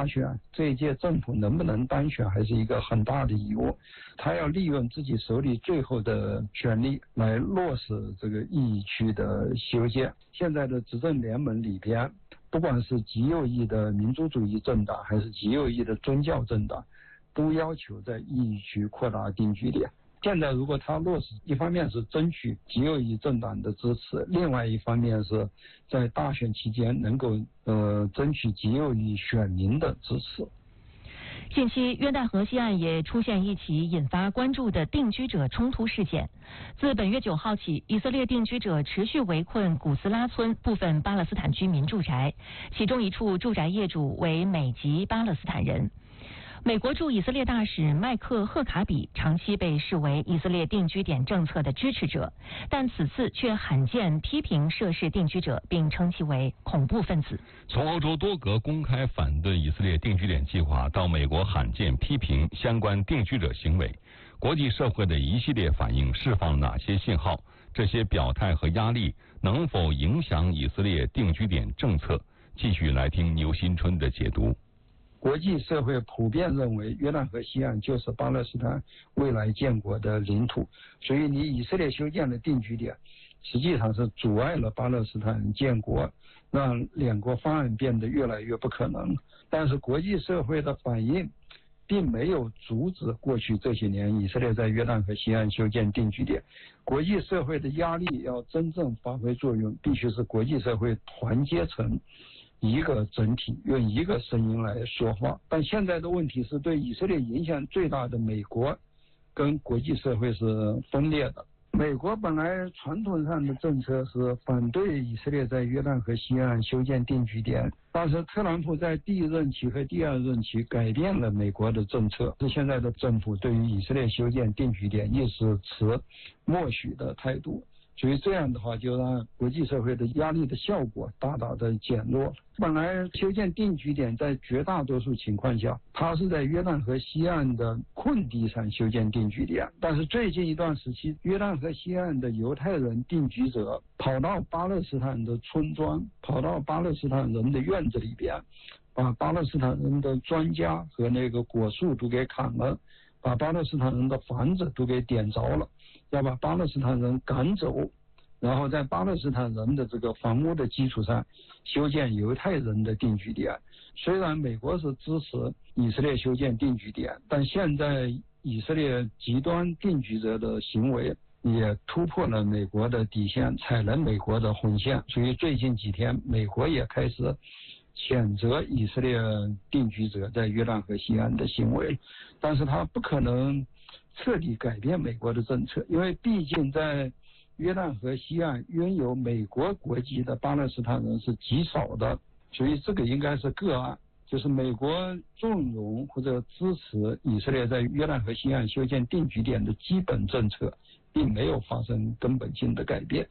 大选，这一届政府能不能当选还是一个很大的疑问。他要利用自己手里最后的权力来落实这个意义区的修建。现在的执政联盟里边，不管是极右翼的民族主义政党还是极右翼的宗教政党，都要求在意义区扩大定居点。现在如果他落实，一方面是争取极右翼政党的支持，另外一方面是在大选期间能够争取极右翼选民的支持。 近期，约旦河西岸也出现一起引发关注的定居者冲突事件。自本月9号起，以色列定居者持续围困古斯拉村部分巴勒斯坦居民住宅，其中一处住宅业主为美籍巴勒斯坦人。美国驻以色列大使麦克赫卡比长期被视为以色列定居点政策的支持者，但此次却罕见批评涉事定居者，并称其为恐怖分子。 从欧洲多国公开反对以色列定居点计划，到美国罕见批评相关定居者行为，国际社会的一系列反应释放了哪些信号？这些表态和压力能否影响以色列定居点政策？继续来听牛新春的解读。 国际社会普遍认为，约旦河西岸就是巴勒斯坦未来建国的领土，所以你以色列修建的定居点，实际上是阻碍了巴勒斯坦建国，让两国方案变得越来越不可能。但是国际社会的反应并没有阻止过去这些年以色列在约旦河西岸修建定居点。国际社会的压力要真正发挥作用，必须是国际社会团结成一个整体，用一个声音来说话。但现在的问题是，对以色列影响最大的美国跟国际社会是分裂的。美国本来传统上的政策是反对以色列在约旦河西岸修建定居点，但是特朗普在第一任期和第二任期改变了美国的政策，是现在的政府对于以色列修建定居点一直持默许的态度。所以这样的话，就让国际社会的压力的效果大大的减弱。本来修建定居点在绝大多数情况下，它是在约旦河西岸的空地上修建定居点，但是最近一段时期，约旦河西岸的犹太人定居者跑到巴勒斯坦的村庄，跑到巴勒斯坦人的院子里边，把巴勒斯坦人的庄稼和那个果树都给砍了，把巴勒斯坦人的房子都给点着了，要把巴勒斯坦人赶走，然后在巴勒斯坦人的这个房屋的基础上修建犹太人的定居点。虽然美国是支持以色列修建定居点，但现在以色列极端定居者的行为也突破了美国的底线，踩了美国的红线。所以最近几天，美国也开始谴责以色列定居者在约旦河西岸的行为，但是他不可能彻底改变美国的政策，因为毕竟在约旦河西岸拥有美国国籍的巴勒斯坦人是极少的，所以这个应该是个案，就是美国纵容或者支持以色列在约旦河西岸修建定居点的基本政策并没有发生根本性的改变。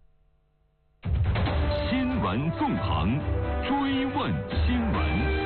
新闻纵横，追问新闻。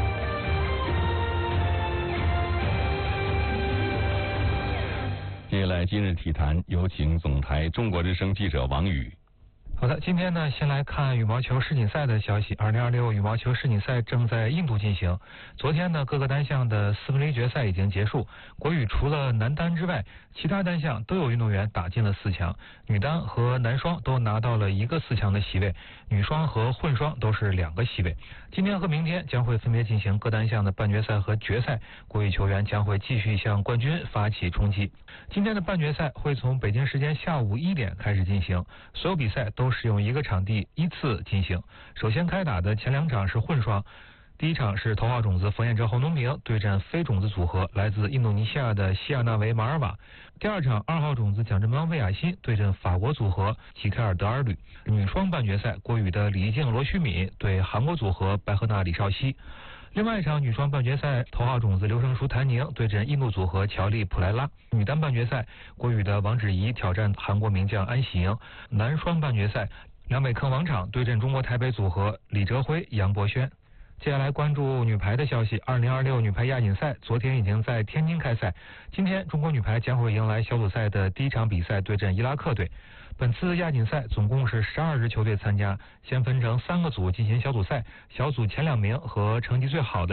接下来今日体坛，有请总台中国之声记者王宇。 好的，今天呢，先来看羽毛球世锦赛的消息。2026羽毛球世锦赛正在印度进行。昨天呢，各个单项的4分之一决赛已经结束。国羽除了男单之外，其他单项都有运动员打进了4强。女单和男双都拿到了1个4强的席位，女双和混双都是2个席位。今天和明天将会分别进行各单项的半决赛和决赛，国羽球员将会继续向冠军发起冲击。今天的半决赛会从北京时间下午1点开始进行，所有比赛都使用1个场地依次进行。首先开打的前2场是混双，第一场是头号种子冯彦哲侯农平对阵非种子组合来自印度尼西亚的西亚纳维马尔瓦。第2场2号种子蒋振邦魏雅欣对阵法国组合齐凯尔德尔吕。女双半决赛，国羽的李易静罗旭敏对韩国组合白赫娜李绍熙。另外一场女双半决赛，头号种子刘胜书谭宁对阵印度组合乔丽普莱拉。女单半决赛，国羽的王芷怡挑战韩国名将安喜莹。男双半决赛，梁北坑王昶对阵中国台北组合李哲辉杨博轩。接下来关注女排的消息。2026女排亚锦赛昨天已经在天津开赛，今天中国女排将会迎来小组赛的第1场比赛，对阵伊拉克队。本次亚锦赛总共是12支球队参加，先分成3个组进行小组赛，小组前2名和成绩最好的